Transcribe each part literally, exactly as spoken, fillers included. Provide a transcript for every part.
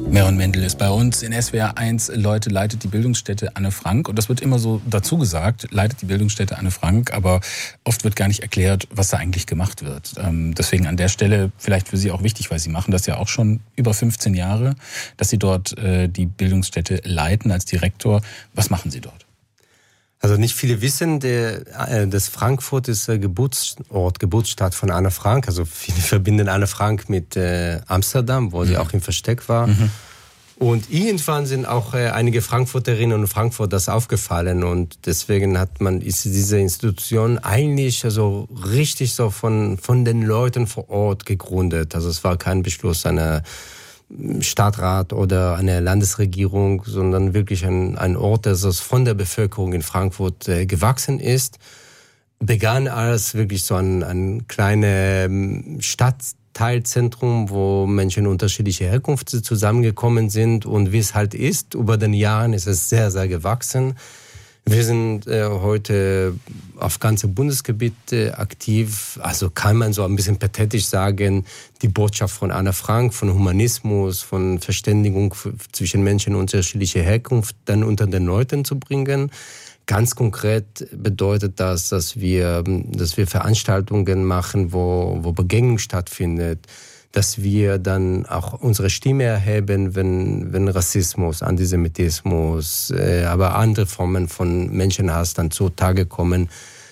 Meron Mendel ist bei uns in S W R eins. Leute, leitet die Bildungsstätte Anne Frank. Und das wird immer so dazu gesagt, leitet die Bildungsstätte Anne Frank. Aber oft wird gar nicht erklärt, was da eigentlich gemacht wird. Ähm, deswegen an der Stelle vielleicht für Sie auch wichtig, weil Sie machen das ja auch schon über fünfzehn Jahre, dass Sie dort äh, die Bildungsstätte leiten als Direktor. Was machen Sie dort? Also nicht viele wissen, der, äh, dass Frankfurt ist äh, Geburtsort, Geburtsstadt von Anne Frank. Also viele verbinden Anne Frank mit äh, Amsterdam, wo mhm. sie auch im Versteck war. Mhm. Und irgendwann sind auch äh, einige Frankfurterinnen und Frankfurt das aufgefallen. Und deswegen hat man, ist diese Institution eigentlich also richtig so von, von den Leuten vor Ort gegründet. Also es war kein Beschluss einer Stadtrat oder eine Landesregierung, sondern wirklich ein, ein Ort, das von der Bevölkerung in Frankfurt äh, gewachsen ist. Begann als wirklich so ein, ein kleines Stadtteilzentrum, wo Menschen unterschiedlicher Herkunft zusammengekommen sind. Und wie es halt ist, über den Jahren ist es sehr, sehr gewachsen. Wir sind äh, heute auf ganzem Bundesgebiet äh, aktiv. Also kann man so ein bisschen pathetisch sagen, die Botschaft von Anne Frank, von Humanismus, von Verständigung f- zwischen Menschen unterschiedlicher Herkunft dann unter den Leuten zu bringen. Ganz konkret bedeutet das, dass wir, dass wir Veranstaltungen machen, wo, wo Begegnung stattfindet, dass wir dann auch unsere Stimme erheben, wenn, wenn Rassismus, Antisemitismus, äh, aber andere Formen von Menschenhass dann zutage kommen.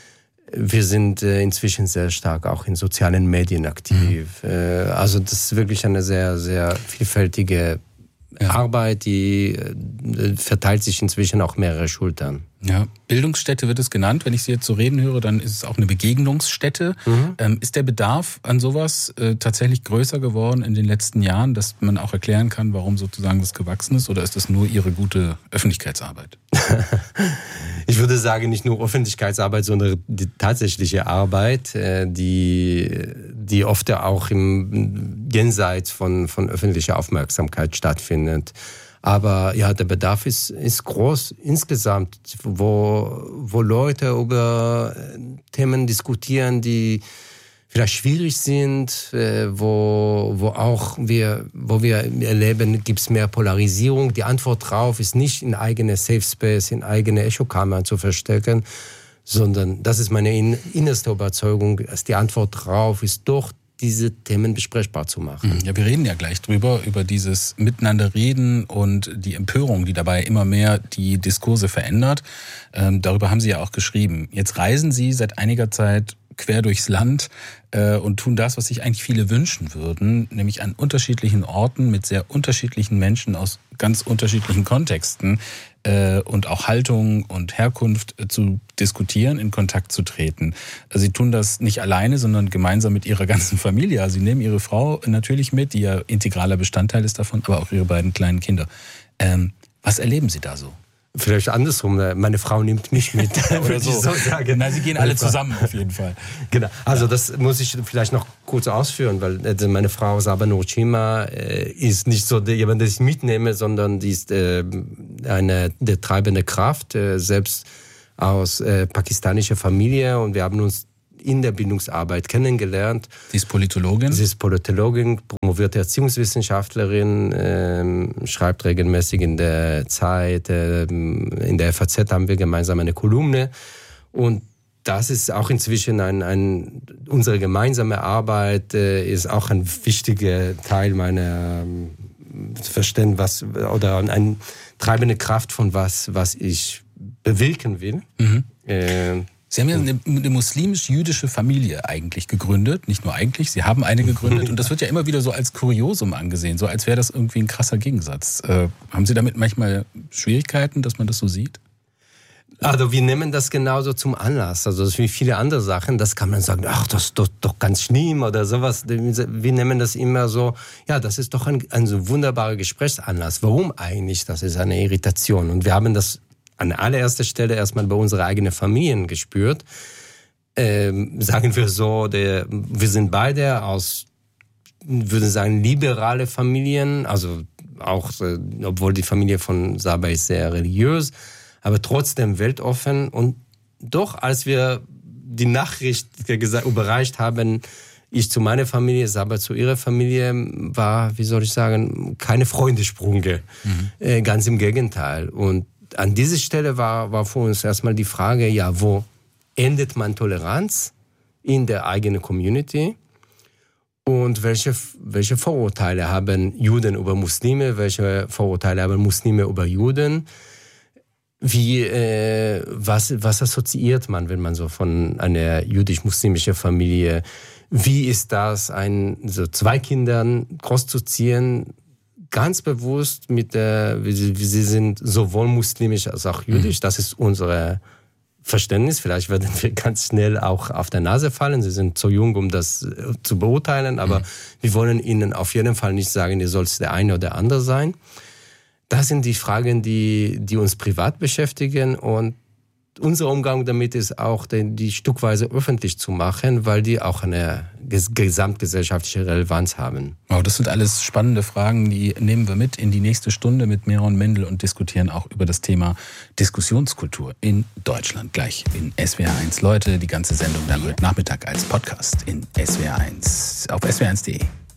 Wir sind äh, inzwischen sehr stark auch in sozialen Medien aktiv. Mhm. Äh, also das ist wirklich eine sehr, sehr vielfältige ja. Arbeit, die äh, verteilt sich inzwischen auch mehrere Schultern. Ja, Bildungsstätte wird es genannt. Wenn ich Sie jetzt so reden höre, dann ist es auch eine Begegnungsstätte. Mhm. Ähm, ist der Bedarf an sowas äh, tatsächlich größer geworden in den letzten Jahren, dass man auch erklären kann, warum sozusagen das gewachsen ist? Oder ist das nur Ihre gute Öffentlichkeitsarbeit? Ich würde sagen, nicht nur Öffentlichkeitsarbeit, sondern die tatsächliche Arbeit, äh, die, die oft auch im Jenseits von, von öffentlicher Aufmerksamkeit stattfindet. Aber ja, der Bedarf ist, ist groß insgesamt, wo, wo Leute über Themen diskutieren, die vielleicht schwierig sind, wo, wo auch wir, wo wir erleben, gibt es mehr Polarisierung. Die Antwort drauf ist nicht in eigene Safe Space, in eigene Echokammer zu verstecken, sondern das ist meine innerste Überzeugung, dass die Antwort drauf ist, doch diese Themen besprechbar zu machen. Ja, wir reden ja gleich drüber, über dieses Miteinander reden und die Empörung, die dabei immer mehr die Diskurse verändert. Ähm, darüber haben Sie ja auch geschrieben. Jetzt reisen Sie seit einiger Zeit quer durchs Land äh, und tun das, was sich eigentlich viele wünschen würden, nämlich an unterschiedlichen Orten mit sehr unterschiedlichen Menschen aus ganz unterschiedlichen Kontexten äh, und auch Haltung und Herkunft äh, zu diskutieren, in Kontakt zu treten. Also Sie tun das nicht alleine, sondern gemeinsam mit Ihrer ganzen Familie. Also Sie nehmen Ihre Frau natürlich mit, die ja integraler Bestandteil ist davon, aber auch Ihre beiden kleinen Kinder. Ähm, was erleben Sie da so? Vielleicht andersrum, meine Frau nimmt mich mit, oder so. so sagen. Nein, Sie gehen alle zusammen auf jeden Fall. Genau, also ja. Das muss ich vielleicht noch kurz ausführen, weil meine Frau Saba Nurchima äh, ist nicht so jemand, den ich mitnehme, sondern die ist äh, eine der treibende Kraft, äh, selbst aus äh, pakistanischer Familie, und wir haben uns in der Bildungsarbeit kennengelernt. Sie ist Politologin? Sie ist Politologin, promovierte Erziehungswissenschaftlerin, ähm, schreibt regelmäßig in der Zeit, ähm, in der F A Z haben wir gemeinsam eine Kolumne. Und das ist auch inzwischen ein, ein unsere gemeinsame Arbeit, äh, ist auch ein wichtiger Teil meiner ähm, Verständnis, was, oder eine treibende Kraft von was, was ich bewirken will. Mhm. Äh, Sie haben ja eine, eine muslimisch-jüdische Familie eigentlich gegründet. Nicht nur eigentlich, Sie haben eine gegründet. Und das wird ja immer wieder so als Kuriosum angesehen, so als wäre das irgendwie ein krasser Gegensatz. Äh, haben Sie damit manchmal Schwierigkeiten, dass man das so sieht? Also wir nehmen das genauso zum Anlass. Also das ist wie viele andere Sachen, das kann man sagen, ach, das ist doch, doch ganz schlimm oder sowas. Wir nehmen das immer so, ja, das ist doch ein, ein so wunderbarer Gesprächsanlass. Warum eigentlich? Das ist eine Irritation. Und wir haben das an allererster Stelle erstmal bei unseren eigenen Familien gespürt. Ähm, sagen wir so, der, wir sind beide aus, würde sagen, liberale Familien, also auch, äh, obwohl die Familie von Saba ist sehr religiös, aber trotzdem weltoffen. Und doch, als wir die Nachricht überreicht haben, Ich zu meiner Familie, Saba zu ihrer Familie war, wie soll ich sagen, keine Freundesprünge. Mhm. Äh, ganz im Gegenteil. Und an dieser Stelle war, war für uns erstmal die Frage, ja, wo endet man Toleranz in der eigenen Community? Und welche, welche Vorurteile haben Juden über Muslime? Welche Vorurteile haben Muslime über Juden? Wie, äh, was, was assoziiert man, wenn man so von einer jüdisch-muslimischen Familie, wie ist das, ein, so zwei Kindern großzuziehen, ganz bewusst mit der, wie sie, wie sie sind sowohl muslimisch als auch jüdisch, mhm. das ist unsere Verständnis. Vielleicht werden wir ganz schnell auch auf der Nase fallen. Sie sind zu jung, um das zu beurteilen, aber mhm. wir wollen ihnen auf jeden Fall nicht sagen, ihr sollt der eine oder andere sein. Das sind die Fragen, die, die uns privat beschäftigen, und unser Umgang damit ist auch, die, die stückweise öffentlich zu machen, weil die auch eine ges- gesamtgesellschaftliche Relevanz haben. Wow, das sind alles spannende Fragen, die nehmen wir mit in die nächste Stunde mit Meron Mendel und diskutieren auch über das Thema Diskussionskultur in Deutschland. Gleich in S W R eins. Leute, die ganze Sendung dann heute Nachmittag als Podcast in S W R eins, auf S W R eins punkt de.